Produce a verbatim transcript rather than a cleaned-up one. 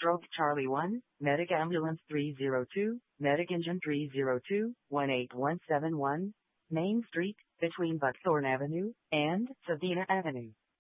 Stroke Charlie one, Medic Ambulance three zero two, Medic Engine three zero two, one eight one seven one, Main Street, between Buckthorn Avenue and Savina Avenue.